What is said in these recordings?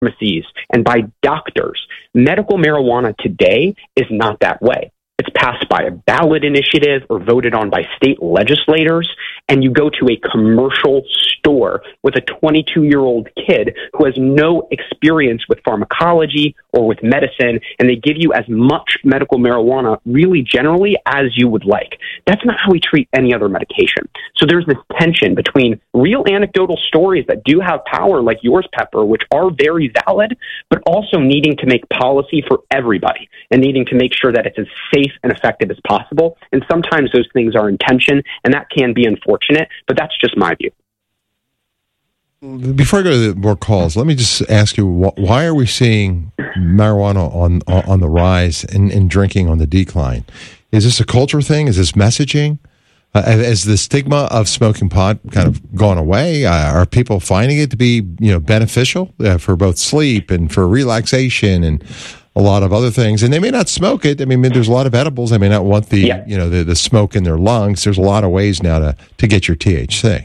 pharmacies and by doctors. Medical marijuana today is not that way. It's passed by a ballot initiative or voted on by state legislators, and you go to a commercial store with a 22-year-old kid who has no experience with pharmacology or with medicine, and they give you as much medical marijuana really generally as you would like. That's not how we treat any other medication. So there's this tension between real anecdotal stories that do have power like yours, Pepper, which are very valid, but also needing to make policy for everybody and needing to make sure that it's as safe and effective as possible. And sometimes those things are in tension, and that can be unfortunate, but that's just my view. Before I go to the more calls, let me just ask you, why are we seeing marijuana on the rise and drinking on the decline? Is this a culture thing? Is this messaging? Has the stigma of smoking pot kind of gone away? Are people finding it to be beneficial for both sleep and for relaxation and a lot of other things? And they may not smoke it. I mean, there's a lot of edibles. They may not want the smoke in their lungs. There's a lot of ways now to get your THC.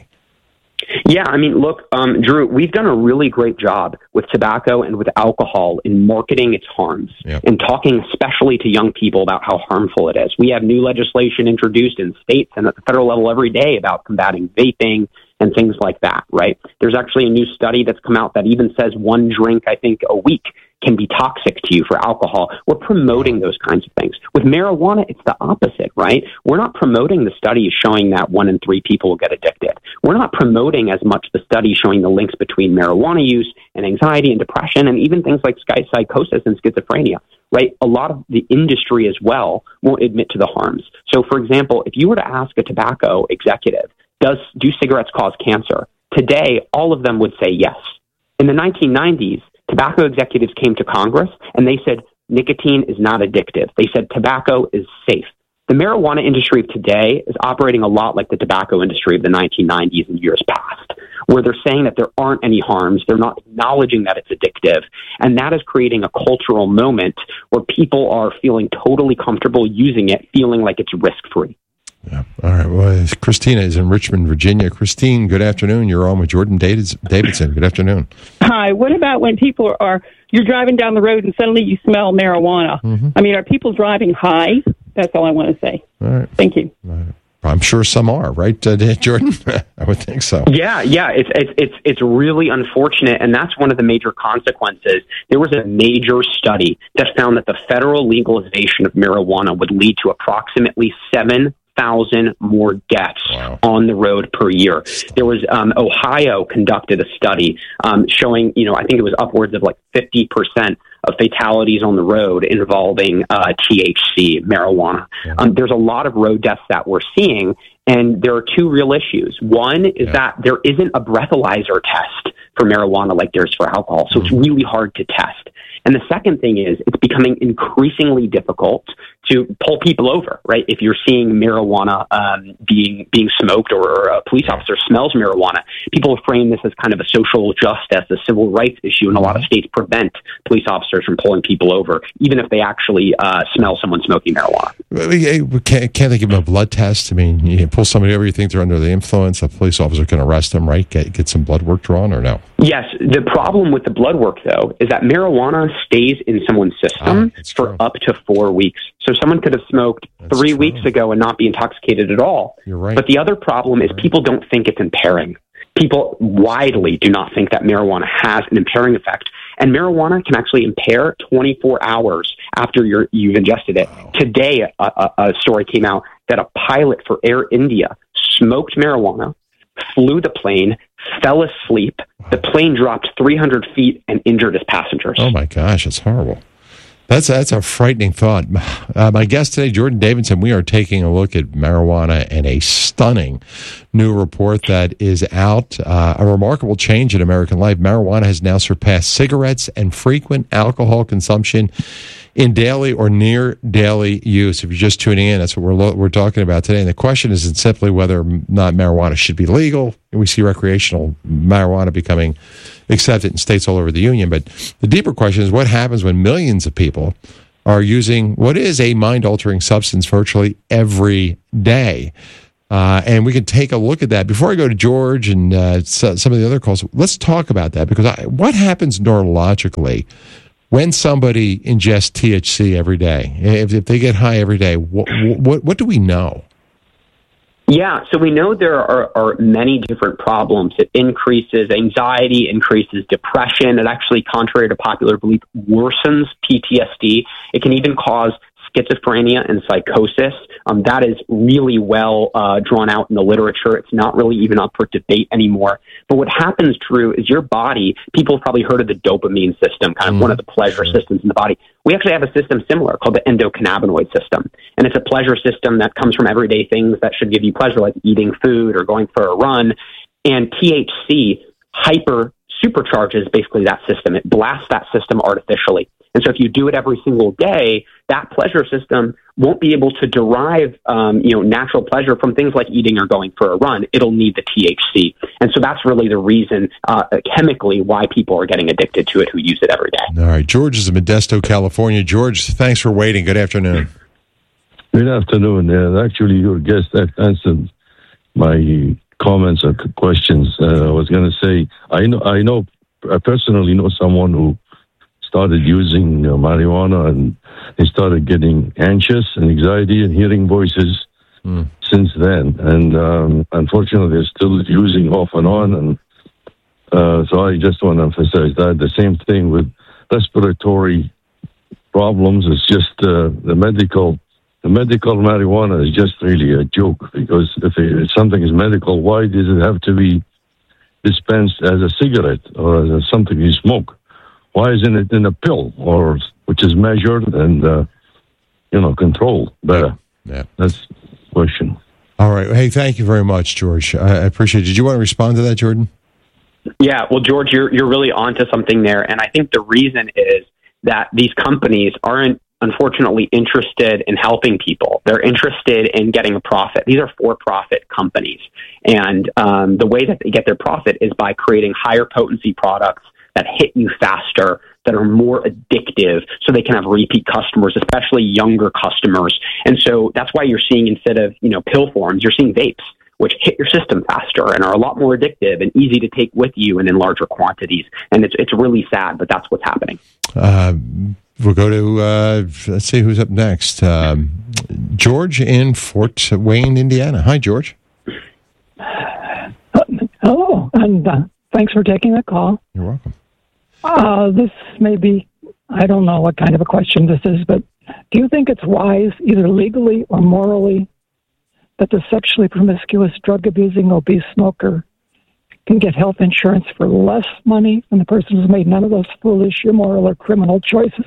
Yeah, I mean, look, Drew, we've done a really great job with tobacco and with alcohol in marketing its harms and talking especially to young people about how harmful it is. We have new legislation introduced in states and at the federal level every day about combating vaping and things like that, right? There's actually a new study that's come out that even says one drink, I think, a week can be toxic to you for alcohol. We're promoting those kinds of things. With marijuana, it's the opposite, right? We're not promoting the studies showing that 1 in 3 people will get addicted. We're not promoting as much the studies showing the links between marijuana use and anxiety and depression and even things like psychosis and schizophrenia, right? A lot of the industry as well won't admit to the harms. So, for example, if you were to ask a tobacco executive, do cigarettes cause cancer? Today, all of them would say yes. In the 1990s, tobacco executives came to Congress and they said nicotine is not addictive. They said tobacco is safe. The marijuana industry of today is operating a lot like the tobacco industry of the 1990s and years past, where they're saying that there aren't any harms. They're not acknowledging that it's addictive. And that is creating a cultural moment where people are feeling totally comfortable using it, feeling like it's risk-free. Yeah. All right. Well, Christina is in Richmond, Virginia. Christine, good afternoon. You're on with Jordan Davidson. Good afternoon. Hi. What about when people you're driving down the road and suddenly you smell marijuana? Mm-hmm. I mean, are people driving high? That's all I want to say. All right. Thank you. I'm sure some are, right, Jordan? I would think so. Yeah. It's really unfortunate, and that's one of the major consequences. There was a major study that found that the federal legalization of marijuana would lead to approximately 7,000 more deaths on the road per year. There was Ohio conducted a study showing, I think it was upwards of like 50% of fatalities on the road involving THC, marijuana. There's a lot of road deaths that we're seeing, and there are two real issues. One is that there isn't a breathalyzer test for marijuana like there's for alcohol, so it's really hard to test. And the second thing is it's becoming increasingly difficult to pull people over, right? If you're seeing marijuana being smoked or a police officer smells marijuana, people frame this as kind of a social justice, a civil rights issue, and a lot of states prevent police officers from pulling people over, even if they actually smell someone smoking marijuana. Can't they give them a blood test? I mean, you pull somebody over, you think they're under the influence, a police officer can arrest them, right? Get some blood work drawn or no? Yes. The problem with the blood work, though, is that marijuana stays in someone's system for up to 4 weeks. So someone could have smoked 3 weeks ago and not be intoxicated at all. You're right. But the other problem is people don't think it's impairing. People widely do not think that marijuana has an impairing effect. And marijuana can actually impair 24 hours after you've ingested it. Wow. Today, a story came out that a pilot for Air India smoked marijuana, flew the plane, fell asleep. The plane dropped 300 feet and injured his passengers. Oh, my gosh. That's horrible. That's a frightening thought. My guest today, Jordan Davidson, we are taking a look at marijuana and a stunning new report that is out. A remarkable change in American life. Marijuana has now surpassed cigarettes and frequent alcohol consumption in daily or near daily use. If you're just tuning in, that's what we're talking about today. And the question isn't simply whether or not marijuana should be legal. We see recreational marijuana becoming accepted in states all over the union. But the deeper question is what happens when millions of people are using what is a mind-altering substance virtually every day. And we can take a look at that. Before I go to George and some of the other calls, let's talk about that, because what happens neurologically when somebody ingests THC every day? If they get high every day, what do we know? Yeah, so we know there are many different problems. It increases anxiety, increases depression. It actually, contrary to popular belief, worsens PTSD. It can even cause schizophrenia and psychosis. That is really well drawn out in the literature. It's not really even up for debate anymore. But what happens, Drew, is your body, people have probably heard of the dopamine system, kind of one of the pleasure systems in the body. We actually have a system similar called the endocannabinoid system. And it's a pleasure system that comes from everyday things that should give you pleasure, like eating food or going for a run. And THC supercharges basically that system. It blasts that system artificially. And so if you do it every single day, that pleasure system won't be able to derive, natural pleasure from things like eating or going for a run. It'll need the THC. And so that's really the reason chemically why people are getting addicted to it who use it every day. All right. George is in Modesto, California. George, thanks for waiting. Good afternoon. Good afternoon. Actually, your guest answered my comments or questions. I was going to say, I personally know someone who started using marijuana, and they started getting anxious and anxiety and hearing voices since then. And unfortunately, they're still using off and on. And so I just want to emphasize that. The same thing with respiratory problems. It's just the medical marijuana is just really a joke, because if something is medical, why does it have to be dispensed as a cigarette or as something you smoke? Why isn't it in a pill, which is measured and controlled better? Yeah, that's the question. All right. Hey, thank you very much, George. I appreciate it. Did you want to respond to that, Jordan? Yeah. Well, George, you're really onto something there, and I think the reason is that these companies aren't, unfortunately, interested in helping people. They're interested in getting a profit. These are for-profit companies, and the way that they get their profit is by creating higher potency products that hit you faster, that are more addictive, so they can have repeat customers, especially younger customers. And so that's why you're seeing, instead of pill forms, you're seeing vapes, which hit your system faster and are a lot more addictive and easy to take with you and in larger quantities. And it's really sad, but that's what's happening. We'll go to, let's see who's up next. George in Fort Wayne, Indiana. Hi, George. Hello, and thanks for taking the call. You're welcome. This may be, I don't know what kind of a question this is, but do you think it's wise, either legally or morally, that the sexually promiscuous, drug-abusing, obese smoker can get health insurance for less money than the person who's made none of those foolish, immoral, or criminal choices?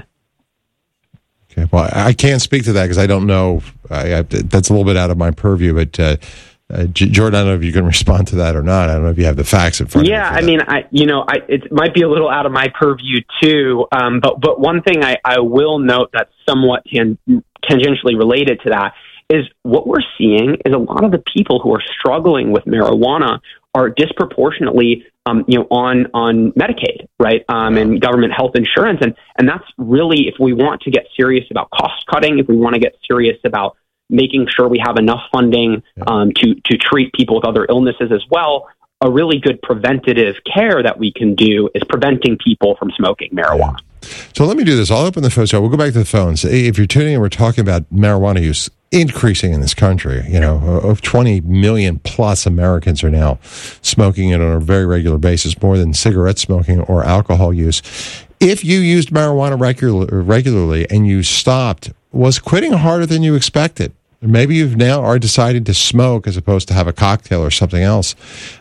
Okay, well, I can't speak to that because I don't know. That's a little bit out of my purview, but Jordan, I don't know if you can respond to that or not. I don't know if you have the facts in front of you. Yeah, I mean, it might be a little out of my purview too. But one thing I will note that's somewhat tangentially related to that is what we're seeing is a lot of the people who are struggling with marijuana are disproportionately, on Medicaid, right, and government health insurance, and that's really, if we want to get serious about cost cutting, if we want to get serious about making sure we have enough funding to treat people with other illnesses as well, a really good preventative care that we can do is preventing people from smoking marijuana. Yeah. So let me do this. I'll open the phone. So we'll go back to the phones. If you're tuning in, we're talking about marijuana use increasing in this country. Of 20 million plus Americans are now smoking it on a very regular basis, more than cigarette smoking or alcohol use. If you used marijuana regularly and you stopped, was quitting harder than you expected? Maybe you've now are decided to smoke as opposed to have a cocktail or something else.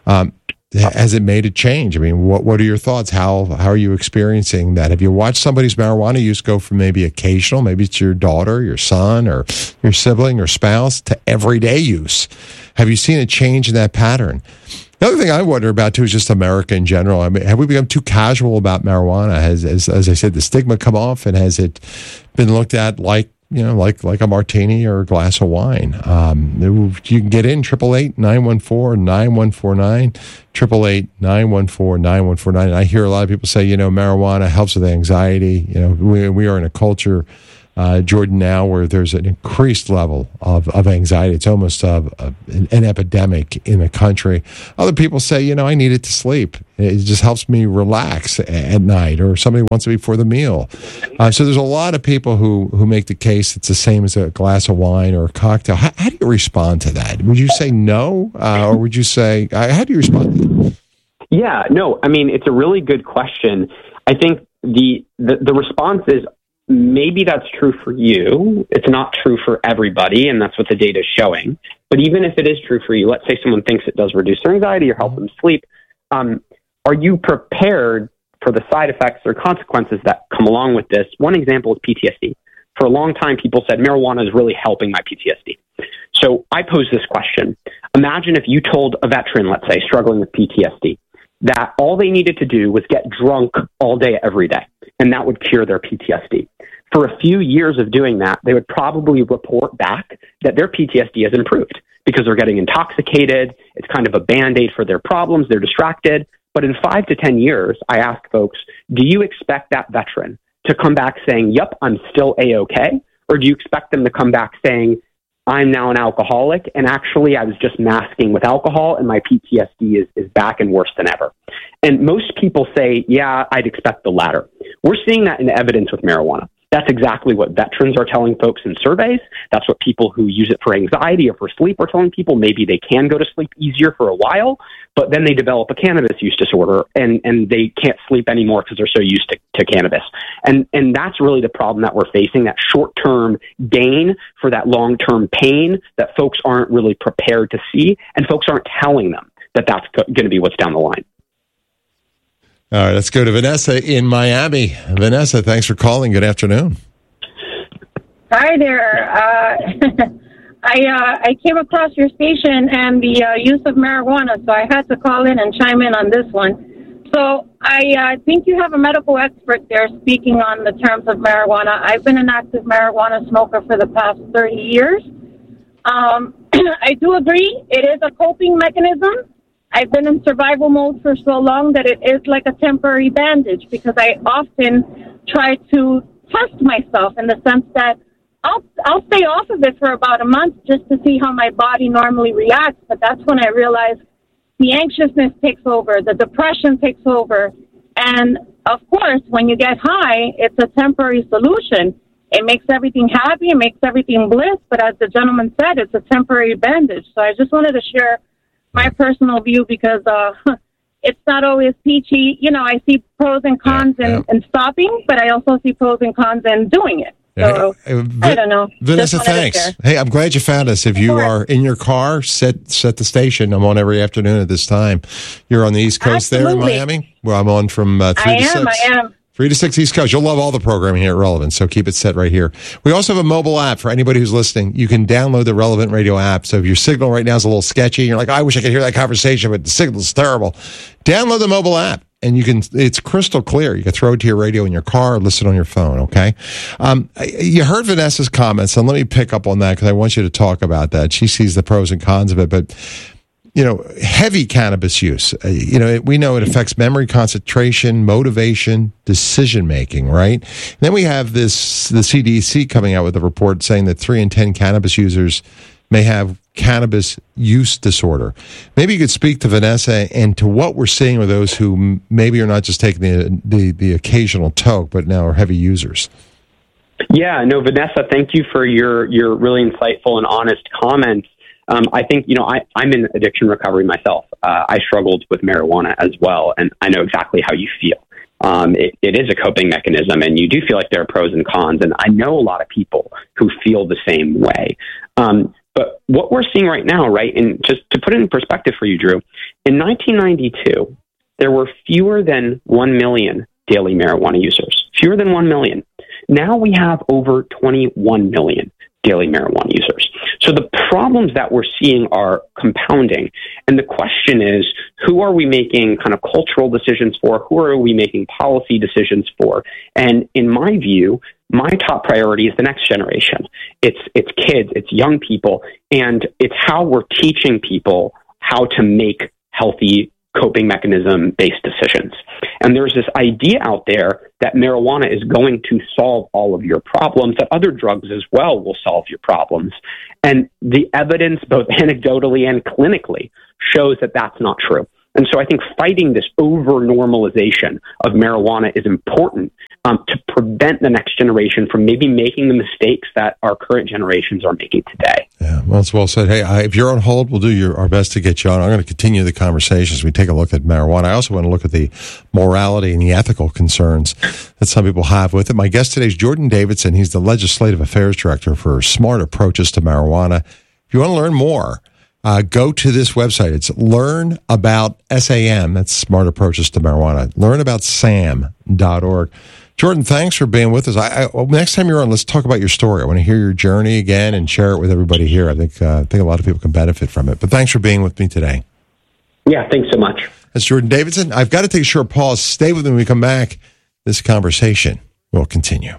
Has it made a change? I mean, what are your thoughts? How are you experiencing that? Have you watched somebody's marijuana use go from maybe occasional, maybe it's your daughter, your son, or your sibling or spouse, to everyday use? Have you seen a change in that pattern? The other thing I wonder about, too, is just America in general. I mean, have we become too casual about marijuana? As I said, the stigma come off, and has it been looked at like a martini or a glass of wine? You can get in 888-914-9149, 888-914-9149. And I hear a lot of people say, marijuana helps with anxiety. We are in a culture Jordan, now where there's an increased level of anxiety. It's almost an epidemic in the country. Other people say, I need it to sleep. It just helps me relax at night, or somebody wants it before the meal. So there's a lot of people who make the case it's the same as a glass of wine or a cocktail. How do you respond to that? Would you say no, or would you say, how do you respond to that? Yeah, no, I mean, it's a really good question. I think the response is maybe that's true for you. It's not true for everybody, and that's what the data is showing. But even if it is true for you, let's say someone thinks it does reduce their anxiety or help them sleep, are you prepared for the side effects or consequences that come along with this? One example is PTSD. For a long time, people said marijuana is really helping my PTSD. So I pose this question. Imagine if you told a veteran, let's say, struggling with PTSD, that all they needed to do was get drunk all day, every day, and that would cure their PTSD. For a few years of doing that, they would probably report back that their PTSD has improved because they're getting intoxicated. It's kind of a Band-Aid for their problems. They're distracted. But in 5 to 10 years, I ask folks, do you expect that veteran to come back saying, yep, I'm still A-okay? Or do you expect them to come back saying, I'm now an alcoholic, and actually I was just masking with alcohol, and my PTSD is back and worse than ever? And most people say, yeah, I'd expect the latter. We're seeing that in evidence with marijuana. That's exactly what veterans are telling folks in surveys. That's what people who use it for anxiety or for sleep are telling people. Maybe they can go to sleep easier for a while, but then they develop a cannabis use disorder and they can't sleep anymore because they're so used to cannabis. And that's really the problem that we're facing, that short-term gain for that long-term pain that folks aren't really prepared to see, and folks aren't telling them that that's going to be what's down the line. All right, let's go to Vanessa in Miami. Vanessa, thanks for calling. Good afternoon. Hi there. I came across your station and the use of marijuana, so I had to call in and chime in on this one. So I think you have a medical expert there speaking on the terms of marijuana. I've been an active marijuana smoker for the past 30 years. I do agree it is a coping mechanism. I've been in survival mode for so long that it is like a temporary bandage, because I often try to test myself in the sense that I'll stay off of it for about a month just to see how my body normally reacts. But that's when I realize the anxiousness takes over, the depression takes over. And of course, when you get high, it's a temporary solution. It makes everything happy, it makes everything bliss. But as the gentleman said, it's a temporary bandage. So I just wanted to share my personal view, because it's not always peachy. I see pros and cons in stopping, but I also see pros and cons in doing it. So, I don't know. Vanessa, thanks. Hey, I'm glad you found us. If you are in your car, set the station. I'm on every afternoon at this time. You're on the East Coast. Absolutely. There in Miami? Well, I'm on from 3 to 6. I am. 3 to 6 East Coast. You'll love all the programming here at Relevant, so keep it set right here. We also have a mobile app for anybody who's listening. You can download the Relevant Radio app. So if your signal right now is a little sketchy, and you're like, I wish I could hear that conversation, but the signal's terrible. Download the mobile app, and it's crystal clear. You can throw it to your radio in your car or listen on your phone, okay? You heard Vanessa's comments, and let me pick up on that because I want you to talk about that. She sees the pros and cons of it, but heavy cannabis use, we know it affects memory, concentration, motivation, decision-making, right? And then we have the CDC coming out with a report saying that 3 in 10 cannabis users may have cannabis use disorder. Maybe you could speak to Vanessa and to what we're seeing with those who maybe are not just taking the occasional toke, but now are heavy users. Yeah, no, Vanessa, thank you for your really insightful and honest comments. I think, I'm in addiction recovery myself. I struggled with marijuana as well, and I know exactly how you feel. It is a coping mechanism, and you do feel like there are pros and cons, and I know a lot of people who feel the same way. But what we're seeing right now, right, and just to put it in perspective for you, Drew, in 1992, there were fewer than 1 million daily marijuana users, fewer than 1 million. Now we have over 21 million daily marijuana users. So the problems that we're seeing are compounding. And the question is, who are we making kind of cultural decisions for? Who are we making policy decisions for? And in my view, my top priority is the next generation. It's kids, it's young people, and it's how we're teaching people how to make healthy coping mechanism-based decisions. And there's this idea out there that marijuana is going to solve all of your problems, that other drugs as well will solve your problems. And the evidence, both anecdotally and clinically, shows that that's not true. And so I think fighting this over-normalization of marijuana is important to prevent the next generation from maybe making the mistakes that our current generations are making today. Yeah, well, it's well said. Hey, if you're on hold, we'll do our best to get you on. I'm going to continue the conversation as we take a look at marijuana. I also want to look at the morality and the ethical concerns that some people have with it. My guest today is Jordan Davidson. He's the Legislative Affairs Director for Smart Approaches to Marijuana. If you want to learn more, go to this website. It's Learn About SAM. That's Smart Approaches to Marijuana. LearnaboutSAM.org. Jordan, thanks for being with us. Next time you're on, let's talk about your story. I want to hear your journey again and share it with everybody here. I think a lot of people can benefit from it. But thanks for being with me today. Yeah, thanks so much. That's Jordan Davidson. I've got to take a short pause. Stay with me when we come back. This conversation will continue.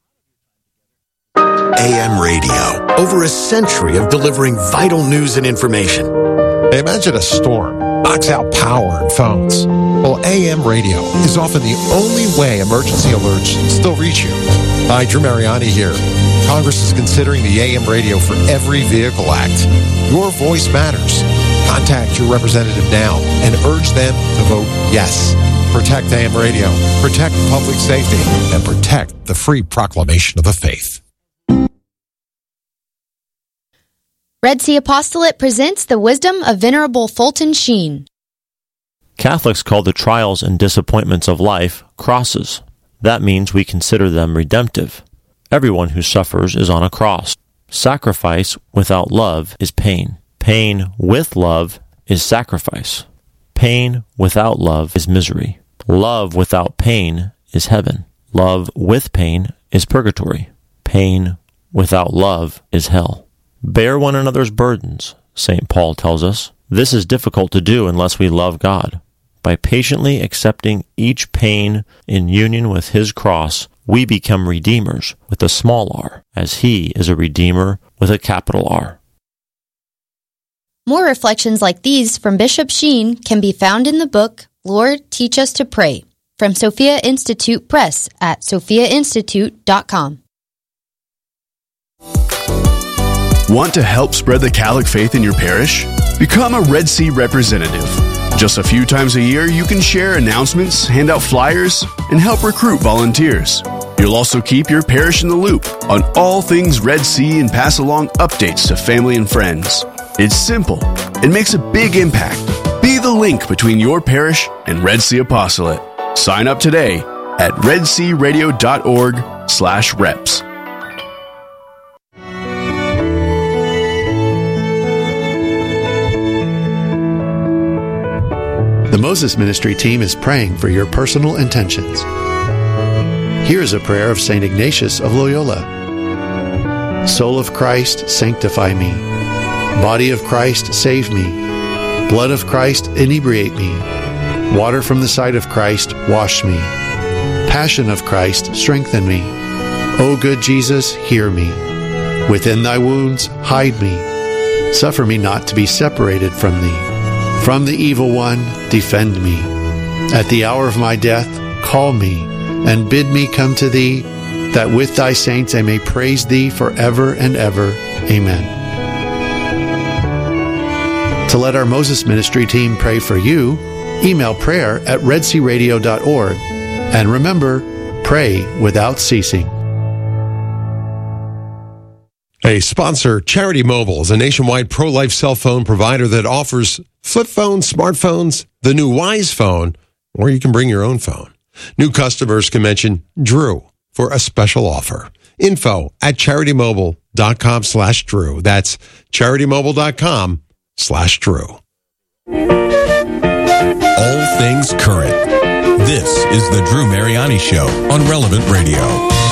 AM radio, over a century of delivering vital news and information. Hey, imagine a storm knocks out power and phones. Well, AM radio is often the only way emergency alerts still reach you. Hi, Drew Mariani here. Congress is considering the AM radio for Every Vehicle Act. Your voice matters. Contact your representative now and urge them to vote yes. Protect AM radio, protect public safety, and protect the free proclamation of the faith. Red Sea Apostolate presents the wisdom of Venerable Fulton Sheen. Catholics call the trials and disappointments of life crosses. That means we consider them redemptive. Everyone who suffers is on a cross. Sacrifice without love is pain. Pain with love is sacrifice. Pain without love is misery. Love without pain is heaven. Love with pain is purgatory. Pain without love is hell. Bear one another's burdens, St. Paul tells us. This is difficult to do unless we love God. By patiently accepting each pain in union with His cross, we become redeemers with a small r, as He is a redeemer with a capital R. More reflections like these from Bishop Sheen can be found in the book, Lord, Teach Us to Pray, from Sophia Institute Press at sophiainstitute.com. Want to help spread the Catholic faith in your parish? Become a Red Sea representative. Just a few times a year, you can share announcements, hand out flyers, and help recruit volunteers. You'll also keep your parish in the loop on all things Red Sea and pass along updates to family and friends. It's simple and makes a big impact. Be the link between your parish and Red Sea Apostolate. Sign up today at redsearadio.org/reps. The Moses Ministry team is praying for your personal intentions. Here is a prayer of St. Ignatius of Loyola. Soul of Christ, sanctify me. Body of Christ, save me. Blood of Christ, inebriate me. Water from the side of Christ, wash me. Passion of Christ, strengthen me. O good Jesus, hear me. Within thy wounds, hide me. Suffer me not to be separated from thee. From the evil one, defend me. At the hour of my death, call me, and bid me come to thee, that with thy saints I may praise thee forever and ever. Amen. To let our Moses Ministry team pray for you, email prayer@redsearadio.org. And remember, pray without ceasing. A sponsor, Charity Mobile, is a nationwide pro-life cell phone provider that offers flip phones, smartphones, the new Wise phone, or you can bring your own phone. New customers can mention Drew for a special offer. info@CharityMobile.com/Drew. That's CharityMobile.com/Drew. All things current. This is the Drew Mariani Show on Relevant Radio.